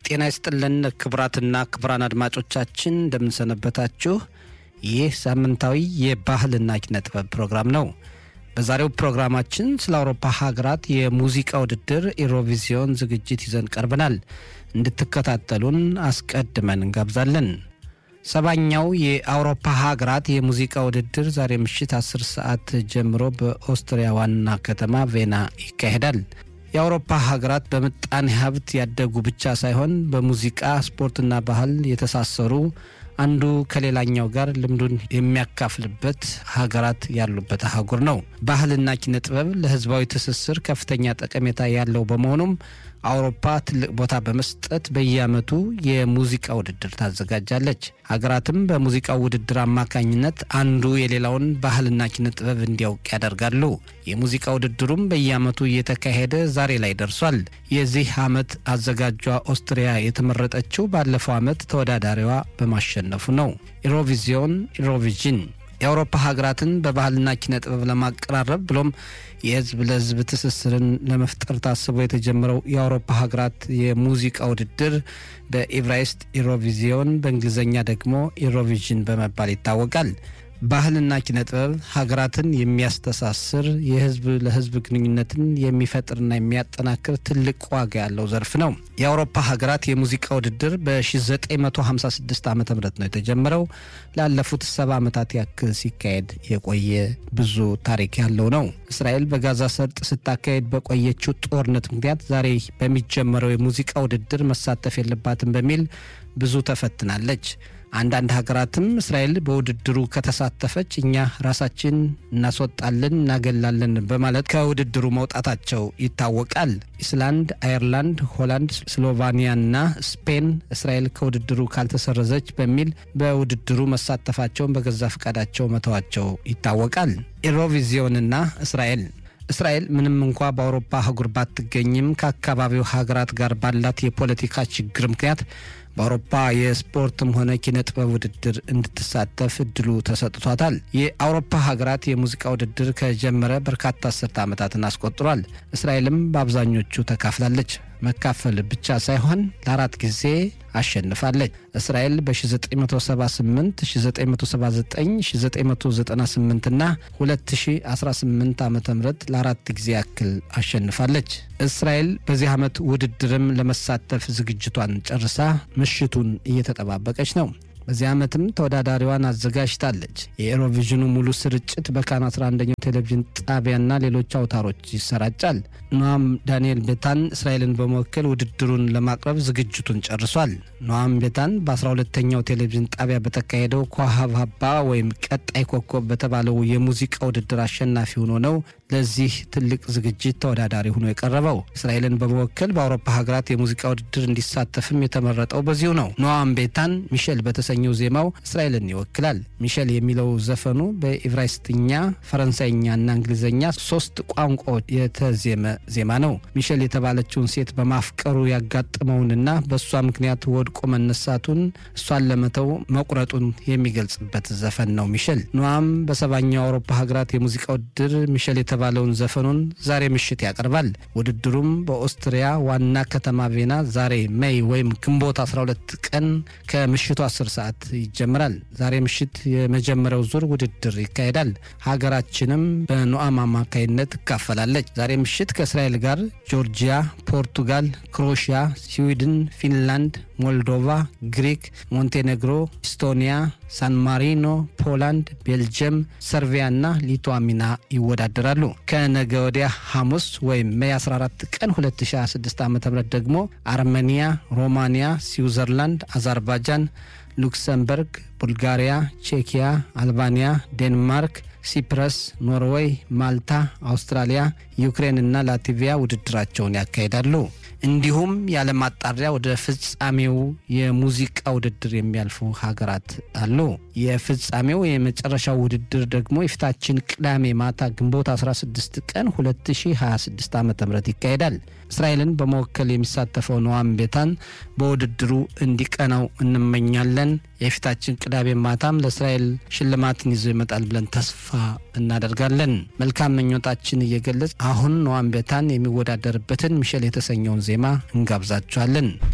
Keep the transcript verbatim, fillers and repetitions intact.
ጤና ይስጥልን ክብራትና ክብራን አድማጮቻችን እንደምን ሰነበታችሁ። ይህ ሳምንታዊ የባህልና ኪነጥበብ ፕሮግራም ነው። በዛሬው ፕሮግራማችን ስለ አውሮፓ ሀገራት የሙዚቃ ውድድር ኢሮቪዥን ዝግጅት ይዘን ቀርበናል። እንድትከታተሉን አስቀድመን እንጋብዛለን። ሰባኛው የአውሮፓ ሀገራት የሙዚቃ ውድድር ዛሬ ምሽት አስር ሰዓት ጀምሮ በኦስትሪያ ዋና ከተማ ቬና ይካሄዳል። የአውሮፓ ሀገራት በምጣኔ ሀብት ያደጉ ብቻ ሳይሆን በሙዚቃ ስፖርትና ባህል የተሳሰሩ አንዱ ከሌላኛው ጋር ልምዱን የሚያካፍልበት ሀገራት ያሉበት አህጉር ነው። ባህልና ኪነጥበብ ለህዝባዊ ትስስር ከፍተኛ ጠቀሜታ ያለው በመሆኑም አውሮፓ ትልቅ ቦታ በመስጠት በየዓመቱ የሙዚቃ ውድድር ታዘጋጃለች። ሀገራትም በሙዚቃው ውድድር አማካኝነት አንዱ የሌላውን ባህልና ኪነጥበብ እንዲያውቅ ያደርጋሉ። የሙዚቃ ውድድሩም በየዓመቱ እየተካሄደ ዛሬ ላይ ደርሷል። የዚህ ዓመት አዘጋጇ ኦስትሪያ የተመረጠችው ባለፈው ዓመት ተወዳዳሪዋ በማሸነፉ ነው። ኢሮቪዥን ኢሮቪዥን የአውሮፓ ሀገራትን በባህልና ኪነጥበብ ለማቀራረብ ብሎም የህዝብ ለህዝብ ትስስርን ለመፍጠር ታስቦ የተጀመረው የአውሮፓ ሀገራት የሙዚቃ ውድድር በኢብራይስጥ ኢሮቪዥን በእንግሊዘኛ ደግሞ ኢሮቪዥን በመባል ይታወቃል። ባህልና ኪነጥበብ ሀገራትን የሚያስተሳስር የህዝብ ለህዝብ ግንኙነትን የሚፈጥርና የሚያጠናክር ትልቅ ዋጋ ያለው ዘርፍ ነው። የአውሮፓ ሀገራት የሙዚቃ ውድድር በ1956 ዓመተ ምህረት ነው የተጀመረው። ላለፉት ሰባ ዓመታት ያክል ሲካሄድ የቆየ ብዙ ታሪክ ያለው ነው። እስራኤል በጋዛ ሰርጥ ስታካሄድ በቆየችው ጦርነት ምክንያት ዛሬ በሚጀመረው የሙዚቃ ውድድር መሳተፍ የለባትም በሚል ብዙ ተፈትናለች። አንዳንድ ሀገራትም እስራኤል በውድድሩ ከተሳተፈች እኛ ራሳችን እናስወጣለን እናገላለን በማለት ከውድድሩ መውጣታቸው ይታወቃል። ኢስላንድ፣ አየርላንድ፣ ሆላንድ፣ ስሎቫኒያና ስፔን እስራኤል ከውድድሩ ካልተሰረዘች በሚል በውድድሩ መሳተፋቸውን በገዛ ፈቃዳቸው መተዋቸው ይታወቃል። ኢሮቪዥንና እስራኤል እስራኤል ምንም እንኳ በአውሮፓ አህጉር ባትገኝም ከአካባቢው ሀገራት ጋር ባላት የፖለቲካ ችግር ምክንያት በአውሮፓ የስፖርትም ሆነ ኪነጥበብ ውድድር እንድትሳተፍ እድሉ ተሰጥቷታል። የአውሮፓ ሀገራት የሙዚቃ ውድድር ከጀመረ በርካታ አስርተ ዓመታትን አስቆጥሯል። እስራኤልም በአብዛኞቹ ተካፍላለች። መካፈል ብቻ ሳይሆን ለአራት ጊዜ አሸንፋለች። እስራኤል በ1978፣1979፣1998 እና ሁለት ሺህ አስራ ስምንት ዓመተ ምህረት ለአራት ጊዜ ያክል አሸንፋለች። እስራኤል በዚህ ዓመት ውድድርም ለመሳተፍ ዝግጅቷን ጨርሳ ምሽቱን እየተጠባበቀች ነው። በዚህ ዓመትም ተወዳዳሪዋን አዘጋጅታለች። የኢሮቪዥኑ ሙሉ ስርጭት በካን አስራ አንደኛው ቴሌቪዥን ጣቢያና ሌሎች አውታሮች ይሰራጫል። ኖአም ዳንኤል ቤታን እስራኤልን በመወከል ውድድሩን ለማቅረብ ዝግጅቱን ጨርሷል። ኖአም ቤታን በአስራ ሁለተኛው ቴሌቪዥን ጣቢያ በተካሄደው ኮሃቫባ ወይም ቀጣይ ኮከብ በተባለው የሙዚቃ ውድድር አሸናፊ ሆኖ ነው ለዚህ ትልቅ ዝግጅት ተወዳዳሪ ሆኖ የቀረበው። እስራኤልን በመወከል በአውሮፓ ሀገራት የሙዚቃ ውድድር እንዲሳተፍም የተመረጠው በዚሁ ነው። ኖአም ቤታን ሚሼል በተሰኘው ዜማው እስራኤልን ይወክላል። ሚሼል የሚለው ዘፈኑ በኢብራይስጥኛ፣ ፈረንሳይኛና እንግሊዘኛ ሶስት ቋንቋዎች የተዜመ ዜማ ነው። ሚሼል የተባለችውን ሴት በማፍቀሩ ያጋጠመውንና በሷ ምክንያት ወድቆ መነሳቱን እሷን ለመተው መቁረጡን የሚገልጽበት ዘፈን ነው ሚሼል። ኖአም በሰባኛው አውሮፓ ሀገራት የሙዚቃ ውድድር ሚሼል የተባለውን ዘፈኑን ዛሬ ምሽት ያቀርባል። ውድድሩም በኦስትሪያ ዋና ከተማ ቬና ዛሬ ሜይ ወይም ግንቦት አስራ ሁለት ቀን ከምሽቱ አስር ሰዓት ይጀምራል። ዛሬ ምሽት የመጀመሪያው ዙር ውድድር ይካሄዳል። ሀገራችንም በኖአም አማካይነት ትካፈላለች። ዛሬ ምሽት ከእስራኤል ጋር ጆርጂያ፣ ፖርቱጋል፣ ክሮሺያ፣ ስዊድን፣ ፊንላንድ፣ ሞልዶቫ፣ ግሪክ፣ ሞንቴኔግሮ፣ ኢስቶኒያ፣ ሳን ማሪኖ፣ ፖላንድ፣ ቤልጅየም፣ ሰርቢያና ሊቱዋኒያ ይወዳደራሉ። ከነገ ወዲያ ሐሙስ ወይም ሜይ አስራ አራት ቀን ሁለት ሺህ ሃያ ስድስት ዓመተ ምህረት ደግሞ አርሜኒያ፣ ሮማኒያ፣ ስዊዘርላንድ፣ አዘርባይጃን፣ ሉክሰምበርግ፣ ቡልጋሪያ፣ ቼኪያ፣ አልባኒያ፣ ዴንማርክ፣ ሲፕረስ፣ ኖርዌይ፣ ማልታ፣ አውስትራሊያ፣ ዩክሬንና ላትቪያ ውድድራቸውን ያካሂዳሉ። እንዲሁም ያለ ማጣሪያ ወደ ፍጻሜው የሙዚቃ ውድድር የሚያልፉ ሀገራት አሉ። የፍጻሜው የመጨረሻው ውድድር ደግሞ የፊታችን ቅዳሜ ማታ ግንቦት አስራ ስድስት ቀን ሁለት ሺህ ሃያ ስድስት ዓመተ ምህረት ይካሄዳል። እስራኤልን በመወከል የሚሳተፈው ኖአም ቤታን በውድድሩ እንዲቀናው እንመኛለን። የፊታችን ቅዳሜ ማታም ለእስራኤል ሽልማትን ይዞ ይመጣል ብለን ተስፋ እናደርጋለን። መልካም ምኞታችን እየገለጽ አሁን ኖአም ቤታን የሚወዳደርበትን ሚሼል የተሰኘውን ዜማ እንጋብዛችኋለን።